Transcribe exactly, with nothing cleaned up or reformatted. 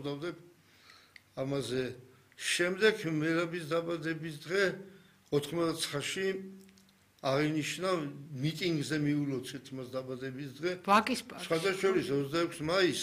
ვსაუბრობდებ ამაზე. შემდეგ მერაბის დაბადების დღე ოთხმოცდაათში აღინიშნა მიტინგზე მიულოცეთ მას დაბადების დღე. ვაკის პარკში. სხვადასხვა ოცდაექვსი მაისს